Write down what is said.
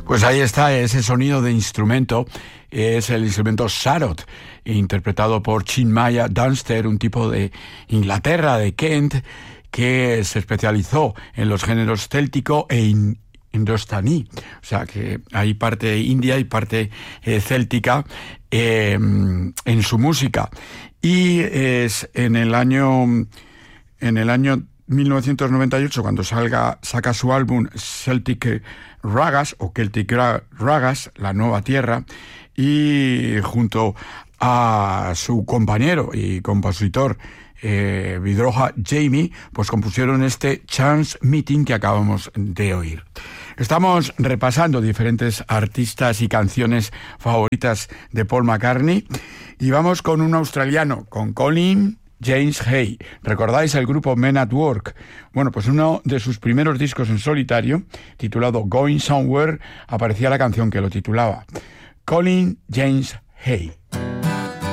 Pues ahí está, ese sonido de instrumento, es el instrumento sarod, interpretado por Chinmaya Dunster, un tipo de Inglaterra, de Kent, que se especializó en los géneros céltico e indostaní, o sea que hay parte india y parte céltica en su música. Y es en el año 1998, cuando saca su álbum Celtic Ragas o Celtic Ragas, La Nueva Tierra, y junto a su compañero y compositor Vidroha Jamie, pues compusieron este Chance Meeting que acabamos de oír. Estamos repasando diferentes artistas y canciones favoritas de Paul McCartney y vamos con un australiano, con Colin James Hay. ¿Recordáis el grupo Men at Work? Bueno, pues uno de sus primeros discos en solitario, titulado Going Somewhere, aparecía la canción que lo titulaba. Colin James Hay.